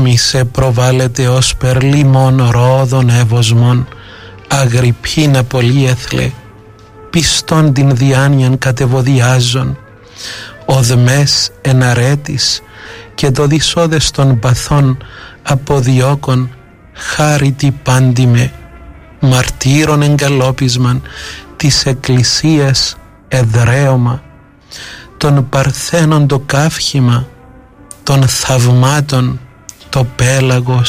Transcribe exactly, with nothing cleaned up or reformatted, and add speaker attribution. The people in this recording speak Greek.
Speaker 1: μη σε προβάλλεται ως περλήμων ρόδων εύωσμων, Αγριππίνα πολύεθλε, πιστόν την διάνοιαν κατεβοδιάζων, οδμές εν αρέτης και το δυσόδες των παθών αποδιώκων, χάρητη πάντιμε, μαρτύρων εγκαλόπισμαν της εκκλησίας εδραίωμα, των παρθένων το καύχημα, των θαυμάτων το πέλαγος